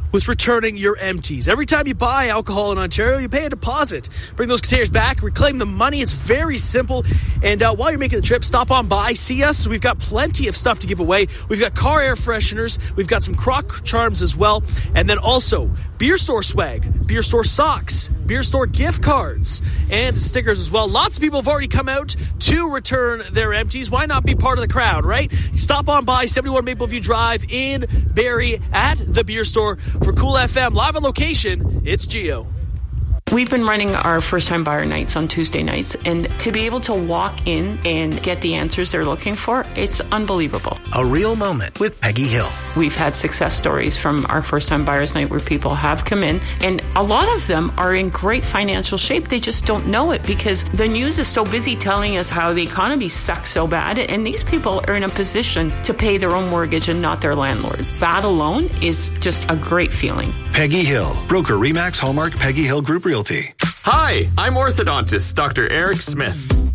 with returning your empties. Every time you buy alcohol in Ontario, you pay a deposit. Bring those containers back, reclaim the money. It's very simple. And while you're making the trip, stop on by, see us. We've got plenty of stuff to give away. We've got car air fresheners. We've got some crock charms as well. And then also beer store swag, beer store socks, beer store gift cards, and stickers as well. Lots of people have already come out to return their empties. Why not be part of the crowd, right? Stop on by 71 Mapleview Drive in Barrie at the beer store. For Cool FM, live on location, it's Gio. We've been running our first-time buyer nights on Tuesday nights, and to be able to walk in and get the answers they're looking for, it's unbelievable. A real moment with Peggy Hill. We've had success stories from our first-time buyers night where people have come in, and a lot of them are in great financial shape. They just don't know it because the news is so busy telling us how the economy sucks so bad, and these people are in a position to pay their own mortgage and not their landlord. That alone is just a great feeling. Peggy Hill, broker Remax Hallmark Peggy Hill Group Realty. Hi, I'm orthodontist Dr. Eric Smith.